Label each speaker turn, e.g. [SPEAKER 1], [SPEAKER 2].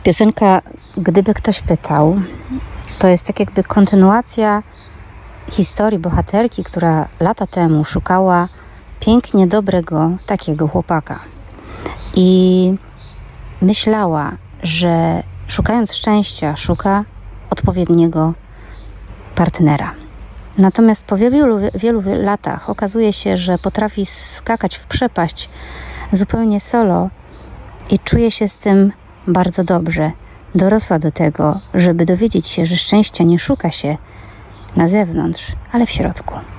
[SPEAKER 1] Piosenka Gdyby ktoś pytał, to jest tak jakby kontynuacja historii bohaterki, która lata temu szukała pięknie dobrego takiego chłopaka. I myślała, że szukając szczęścia, szuka odpowiedniego partnera. Natomiast po wielu latach okazuje się, że potrafi skakać w przepaść zupełnie solo i czuje się z tym bardzo dobrze. Dorosła do tego, żeby dowiedzieć się, że szczęścia nie szuka się na zewnątrz, ale w środku.